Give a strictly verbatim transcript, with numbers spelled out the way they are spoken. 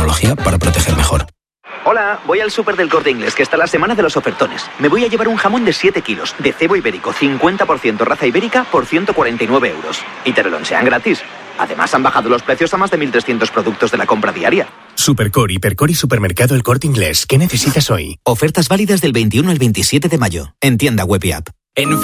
tecnología para proteger mejor. Hola, voy al súper del Corte Inglés, que está la semana de los ofertones. Me voy a llevar un jamón de siete kilos, de cebo ibérico, cincuenta por ciento raza ibérica, por ciento cuarenta y nueve euros. Y te lo lonchean gratis. Además, han bajado los precios a más de mil trescientos productos de la compra diaria. Supercore, Hipercore y Supermercado El Corte Inglés. ¿Qué necesitas hoy? Ofertas válidas del veintiuno al veintisiete de mayo. En tienda web y app. En